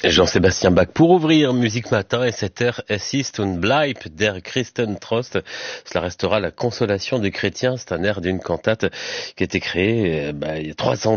Jean-Sébastien Bach pour ouvrir Musique Matin et cette heure Es ist und bleibt der Christentrost. Cela restera la consolation des chrétiens. C'est un air d'une cantate qui a été créée il y a 300